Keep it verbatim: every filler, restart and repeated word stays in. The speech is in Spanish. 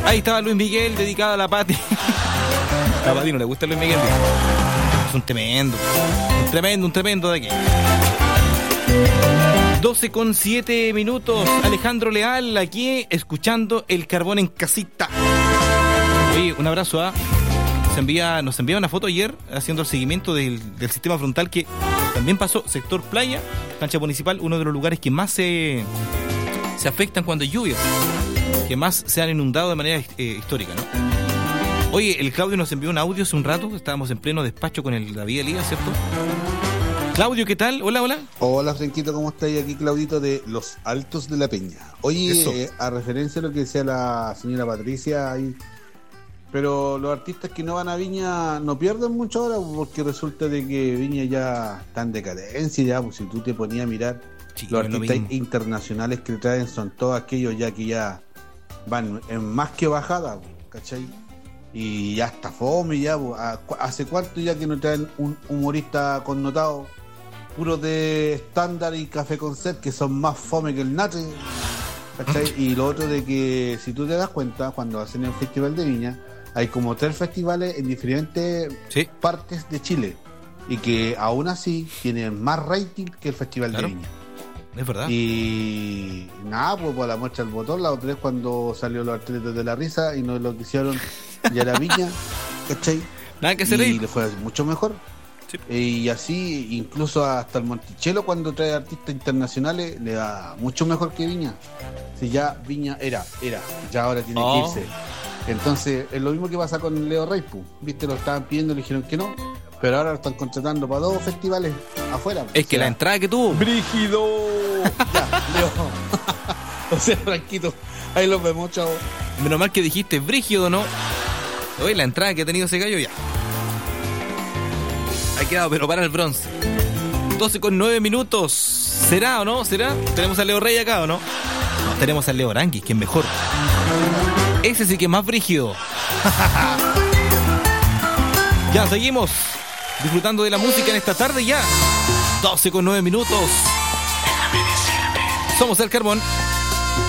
Ahí estaba Luis Miguel, dedicado a la Pati. A la Pati no le gusta Luis Miguel. Es un tremendo, un tremendo, un tremendo de aquí. doce con siete minutos. Alejandro Leal aquí escuchando El Carbón en Casita. Oye, un abrazo a... Se envía, nos envía una foto ayer haciendo el seguimiento del, del sistema frontal que también pasó sector playa, cancha municipal, uno de los lugares que más se, se afectan cuando hay lluvias, que más se han inundado de manera eh, histórica, ¿no? Oye, el Claudio nos envió un audio hace un rato, estábamos en pleno despacho con el David Elías, ¿cierto? Claudio, ¿qué tal? Hola, hola. Hola, Franquito, ¿cómo estás? Aquí Claudito de Los Altos de la Peña. Oye, eh, a referencia a lo que decía la señora Patricia ahí, pero los artistas que no van a Viña no pierden mucho ahora, porque resulta de que Viña ya está en decadencia, ya, pues si tú te ponías a mirar, sí, los artistas internacionales que traen son todos aquellos ya que ya van en más que bajada, ¿cachai? Y ya está fome, ya, ¿hace cuánto ya que no traen un humorista connotado? Puros de estándar y café con set, que son más fome que el natre, ¿cachai? Y lo otro de que, si tú te das cuenta, cuando hacen el Festival de Viña, hay como tres festivales en diferentes ¿sí? partes de Chile, y que aún así tienen más rating que el Festival claro. de Viña. Es verdad. Y nada, pues por la muestra del botón, la otra vez cuando salió los atletas de la risa y no lo quisieron ya la Viña, ¿cachai? Nada que se y reí. le fue mucho mejor. Sí. Y así, incluso hasta el Monticello, cuando trae artistas internacionales, le da mucho mejor que Viña. Si ya Viña era, era, ya ahora tiene oh. que irse. Entonces, es lo mismo que pasa con Leo Rey, ¿viste? Lo estaban pidiendo, le dijeron que no, pero ahora lo están contratando para dos festivales afuera. Es que sea, la entrada que tuvo. ¡Brígido! Ya, Leo. O sea, Franquito, ahí lo vemos, chavo. Menos mal que dijiste brígido, ¿no? Oye, la entrada que ha tenido ese gallo ya. Ha quedado, pero para el bronce. doce con nueve minutos. ¿Será o no? ¿Será? ¿Tenemos a Leo Rey acá o no? No, tenemos a Leo Aranguis, que es mejor. Ese sí que es más brígido. Ya, seguimos disfrutando de la música en esta tarde ya. doce con nueve minutos. Somos El Carbón.